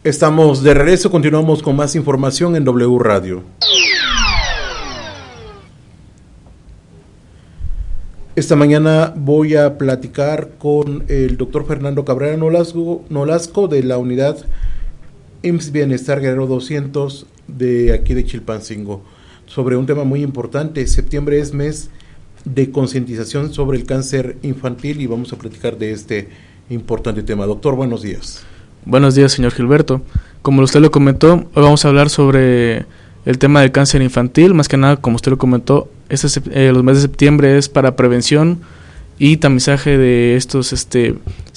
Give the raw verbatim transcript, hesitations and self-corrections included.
Estamos de regreso, continuamos con más información en W Radio. Esta mañana voy a platicar con el doctor Fernando Cabrera Nolasco, Nolasco de la unidad I M S S Bienestar Guerrero doscientos de aquí de Chilpancingo, sobre un tema muy importante. Septiembre es mes de concientización sobre el cáncer infantil y vamos a platicar de este importante tema. Doctor, buenos días. Buenos días, señor Gilberto. Como usted lo comentó, hoy vamos a hablar sobre el tema del cáncer infantil. Más que nada, como usted lo comentó, este, eh, los meses de septiembre es para prevención y tamizaje de estos este,